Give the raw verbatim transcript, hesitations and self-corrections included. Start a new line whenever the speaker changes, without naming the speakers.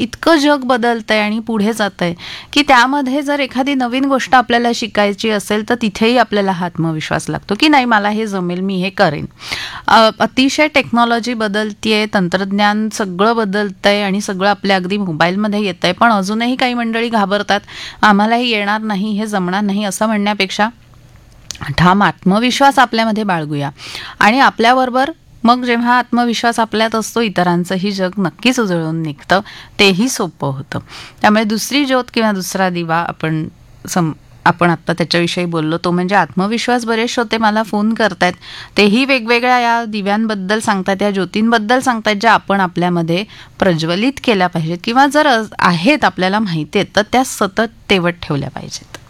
इतकं जग बदलतंय आणि पुढे जातंय की त्यामध्ये जर एखादी नवीन गोष्ट आपल्याला शिकायची असेल तर तिथेही आपल्याला हा आत्मविश्वास लागतो की नाही, मला हे जमेल, मी हे करेन. अतिशय टेक्नॉलॉजी बदलतीये, तंत्रज्ञान सगळं बदलतंय आणि सगळं आपल्या अगदी मोबाईलमध्ये येतंय, पण अजूनही काही मंडळी घाबरतात, आम्हालाही येणार नाही, हे जमणार नाही असं म्हणण्यापेक्षा ठाम आत्मविश्वास आपल्यामध्ये बाळगूया. आणि आपल्याबरोबर मग जेव्हा आत्मविश्वास आपल्यात असतो, इतरांचंही जग नक्कीच उजळून निघतं, तेही सोपं होतं. त्यामुळे दुसरी ज्योत किंवा दुसरा दिवा आपण सम आपण आत्ता त्याच्याविषयी बोललो, तो म्हणजे आत्मविश्वास. बरेच श्रोते मला फोन करतायत, तेही वेगवेगळ्या या दिव्यांबद्दल सांगतात, या ज्योतींबद्दल सांगतात, ज्या आपण आपल्यामध्ये प्रज्वलित केल्या पाहिजेत किंवा जर आहेत आपल्याला माहिती आहेत तर त्या सतत तेवत ठेवल्या पाहिजेत.